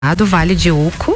do Vale de Uco.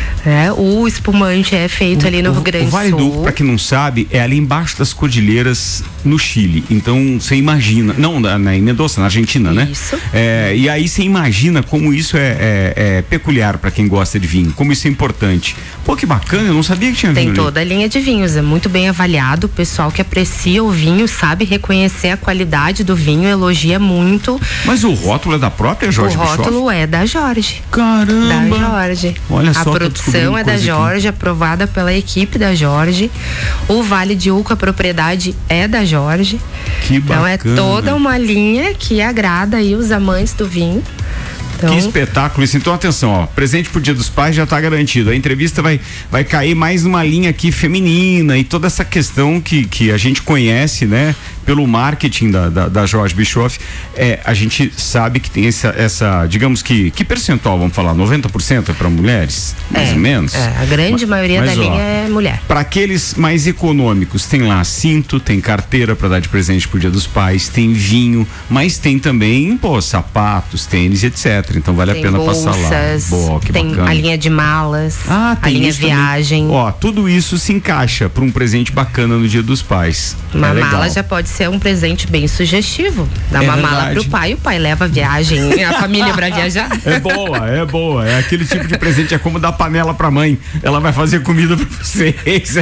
O espumante é feito ali no Rio Grande do Sul. O Vale do Uco, pra quem não sabe, é ali embaixo das cordilheiras no Chile. Então você imagina, não em Mendoza, na Argentina, né? Isso. E aí você imagina como isso é peculiar pra quem gosta de vinho, como isso é importante. Pô, que bacana, eu não sabia que tinha vinho. Tem toda a linha de vinhos, é muito bem avaliado. O pessoal que aprecia o vinho sabe reconhecer a qualidade do vinho, elogia muito. Mas o rótulo é da própria Jorge Bischoff? O rótulo é da Jorge. Caramba! Da Jorge. Olha só, a produção é da Jorge, aprovada pela equipe da Jorge. O Vale de Uco, a propriedade é da Jorge. Que bacana. Então é toda uma linha que agrada aí os amantes do vinho. Que espetáculo isso. Então atenção, ó, presente pro Dia dos Pais já tá garantido. A entrevista vai cair mais numa linha aqui feminina e toda essa questão que a gente conhece, né? Pelo marketing da Jorge Bischoff, a gente sabe que tem essa digamos que percentual, vamos falar, 90% é para mulheres, mais ou menos? A grande maioria da linha é mulher. Para aqueles mais econômicos, tem lá cinto, tem carteira para dar de presente pro Dia dos Pais, tem vinho, mas tem também, sapatos, tênis, etc. Então vale a pena bolsas, passar lá. Boa, que tem bacana. A linha de malas, a linha viagem. Ó, tudo isso se encaixa para um presente bacana no Dia dos Pais. Uma mala já pode ser um presente bem sugestivo. Dá uma mala pro pai, o pai leva a viagem, a família pra viajar. É boa. É aquele tipo de presente, é como dar panela pra mãe. Ela vai fazer comida pra vocês.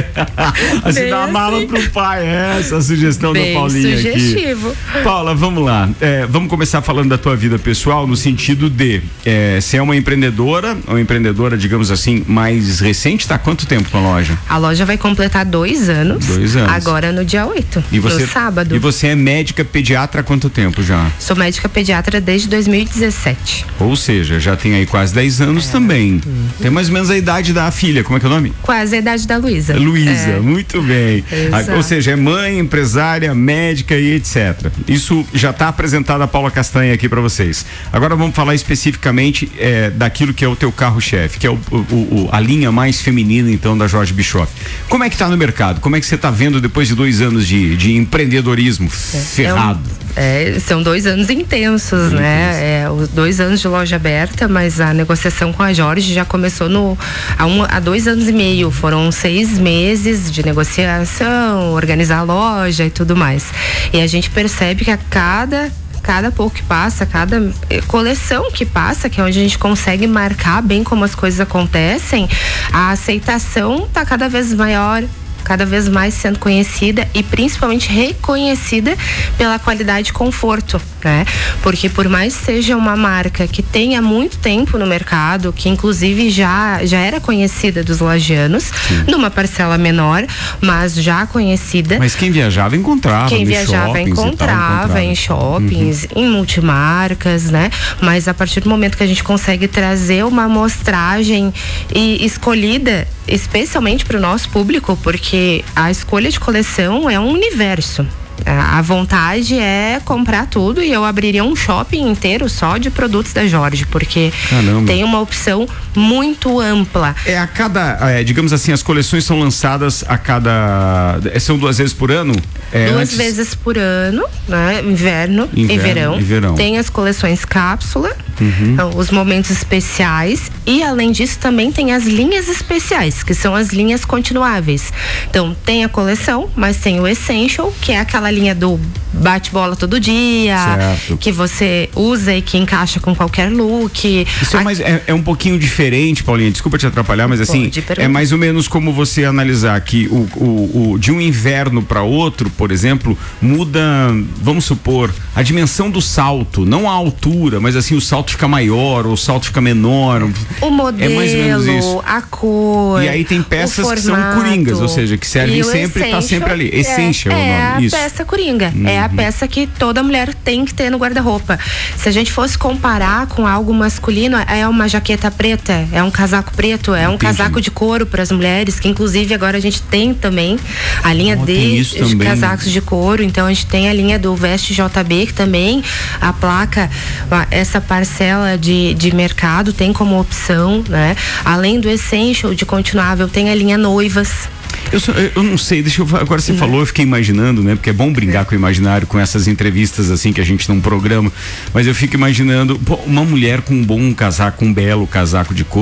Assim, dá a mala pro pai. Essa é a sugestão bem da Paulinha sugestivo. Aqui. Paula, vamos lá. Vamos começar falando da tua vida pessoal, no sentido de você é uma empreendedora, digamos assim, mais recente, tá há quanto tempo com a loja? A loja vai completar 2 anos. 2 anos. Agora no dia 8, no sábado. E você é médica pediatra há quanto tempo já? Sou médica pediatra desde 2017. Ou seja, já tem aí quase 10 anos também. Tem mais ou menos a idade da filha, como é que é o nome? Quase a idade da Luísa. Luísa, muito bem. Exato. Ou seja, é mãe, empresária, médica e etc. Isso já está apresentado a Paula Castanha aqui para vocês. Agora vamos falar especificamente daquilo que é o teu carro-chefe, que é a linha mais feminina então da Jorge Bischoff. Como é que tá no mercado? Como é que você tá vendo depois de 2 anos de empreendedorismo ferrado? São 2 anos intensos, né? Os 2 anos de loja aberta, mas a negociação com a Jorge já começou há 2 anos e meio. Foram 6 meses de negociação, organizar a loja e tudo mais. E a gente percebe que a cada pouco que passa, cada coleção que passa, que é onde a gente consegue marcar bem como as coisas acontecem, a aceitação tá cada vez maior, cada vez mais sendo conhecida e principalmente reconhecida pela qualidade e conforto, né? Porque por mais que seja uma marca que tenha muito tempo no mercado, que inclusive já era conhecida dos lagianos, numa parcela menor, mas já conhecida. Mas quem viajava encontrava em shoppings, em multimarcas, né? Mas a partir do momento que a gente consegue trazer uma amostragem escolhida especialmente para o nosso público, porque a escolha de coleção é um universo. A vontade é comprar tudo e eu abriria um shopping inteiro só de produtos da Jorge, porque tem uma opção muito ampla. Digamos assim, as coleções são lançadas são 2 vezes por ano? 2 vezes por ano, né? Inverno e verão. Tem as coleções cápsula, os momentos especiais e além disso também tem as linhas especiais, que são as linhas continuáveis. Então tem a coleção, mas tem o Essential, que é aquela linha do bate-bola todo dia, certo, que você usa e que encaixa com qualquer look. Isso é um pouquinho diferente, Paulinha, desculpa te atrapalhar, mas assim, é mais ou menos como você analisar que de um inverno para outro, por exemplo, muda, vamos supor, a dimensão do salto, não a altura, mas assim, o salto fica maior ou o salto fica menor. O modelo, mais ou menos isso. A cor. E aí tem peças que são coringas, ou seja, que servem sempre, tá sempre ali. Essential é o nome. Isso. Peça coringa, é a peça que toda mulher tem que ter no guarda-roupa. Se a gente fosse comparar com algo masculino, é uma jaqueta preta, é um casaco preto, é um casaco de couro para as mulheres, que inclusive agora a gente tem também a linha de casacos de couro. Então a gente tem a linha do Veste JB, que também a placa, essa parcela de mercado tem como opção, né? Além do Essential de continuável, tem a linha Noivas. Eu não sei, agora você falou, eu fiquei imaginando, né? Porque é bom brincar com o imaginário, com essas entrevistas assim que a gente não programa, mas eu fico imaginando, pô, uma mulher com um bom casaco, um belo casaco de couro,